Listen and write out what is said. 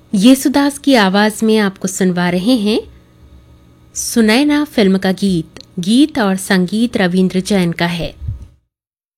येसुदास की आवाज में आपको सुनवा रहे हैं सुनैना फिल्म का गीत और संगीत रविंद्र जैन का है।